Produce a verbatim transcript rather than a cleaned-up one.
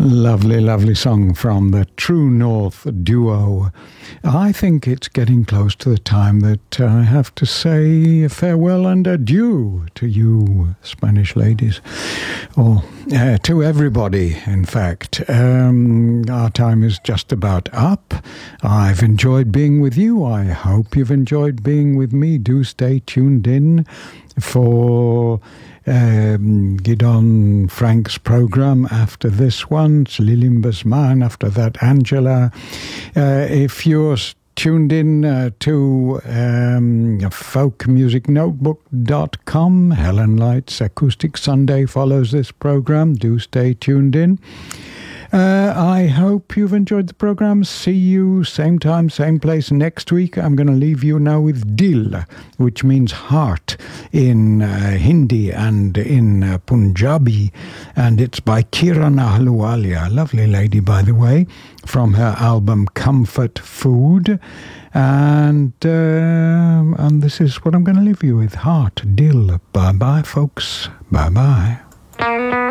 Lovely, lovely song from the True North duo. I think it's getting close to the time that I have to say farewell and adieu to you, Spanish ladies, or uh, to everybody, in fact. Um, our time is just about up. I've enjoyed being with you. I hope you've enjoyed being with me. Do stay tuned in for Um, Gidon Frank's program after this one. It's Lilimbus Man, after that Angela. Uh, if you're tuned in uh, to um, folk music notebook dot com, Helen Light's Acoustic Sunday follows this program. Do stay tuned in. Uh, I hope you've enjoyed the program. See you same time, same place next week. I'm going to leave you now with Dil, which means heart in uh, Hindi and in uh, Punjabi. And it's by Kiran Ahluwalia, a lovely lady, by the way, from her album Comfort Food. And, uh, and this is what I'm going to leave you with, Heart, Dil. Bye-bye, folks. Bye-bye.